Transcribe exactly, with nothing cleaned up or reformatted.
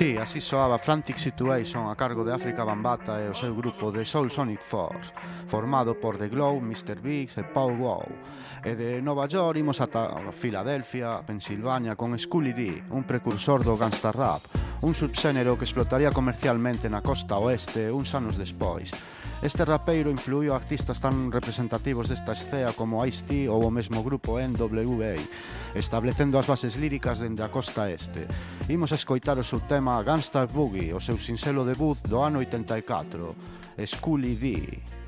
Sí, así soaba Frantic Situation a cargo de África Bambata e o seu grupo de Soul Sonic Force, formado por The Glow, mister Biggs e Paul Wow. E de Nova York imos ata Filadelfia, Pensilvania, con Schooly D, un precursor do gangsta rap, un subxénero que explotaría comercialmente na costa oeste uns anos despois. Este rapeiro influiu a artistas tan representativos desta escea como Ice-T ou o mesmo grupo N W A, establecendo as bases líricas dende a costa este. Imos a escoitar o seu tema Gangsta Boogie, o seu sinxelo debut do ano oitenta e catro, Schooly D.